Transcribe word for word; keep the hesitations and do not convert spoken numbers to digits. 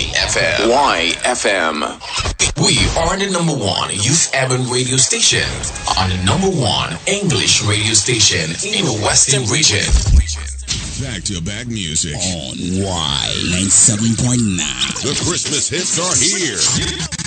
F M. Y F M. We are the number one youth urban radio station on the number one English radio station in the Western region. Back-to-back music on Y ninety-seven point nine. The Christmas hits are here.